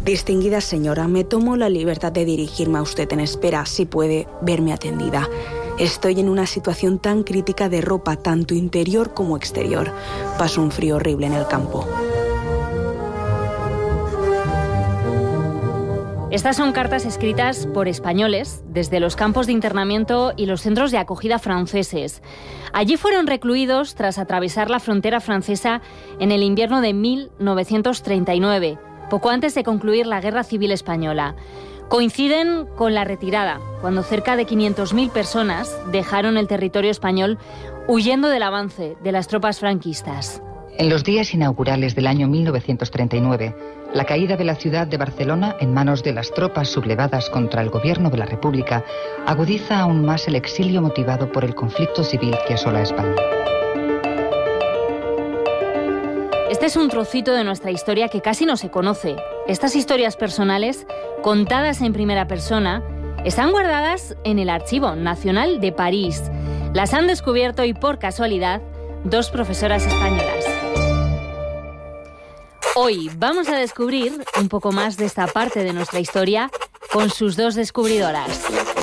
Distinguida señora, me tomo la libertad de dirigirme a usted en espera, si puede verme atendida. Estoy en una situación tan crítica de ropa, tanto interior como exterior. Paso un frío horrible en el campo. Estas son cartas escritas por españoles desde los campos de internamiento y los centros de acogida franceses. Allí fueron recluidos tras atravesar la frontera francesa en el invierno de 1939, poco antes de concluir la Guerra Civil Española. Coinciden con la retirada, cuando cerca de 500.000 personas dejaron el territorio español huyendo del avance de las tropas franquistas. En los días inaugurales del año 1939, la caída de la ciudad de Barcelona en manos de las tropas sublevadas contra el gobierno de la República agudiza aún más el exilio motivado por el conflicto civil que asola España. Este es un trocito de nuestra historia que casi no se conoce. Estas historias personales, contadas en primera persona, están guardadas en el Archivo Nacional de París. Las han descubierto y, por casualidad, dos profesoras españolas. Hoy vamos a descubrir un poco más de esta parte de nuestra historia con sus dos descubridoras.